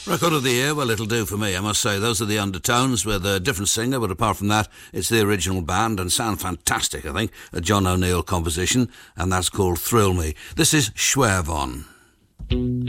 Record of the year, well, it'll do for me, I must say. Those are the Undertones with a different singer, but apart from that, it's the original band and sound fantastic, I think. A John O'Neill composition, and that's called Thrill Me. This is Schwervon.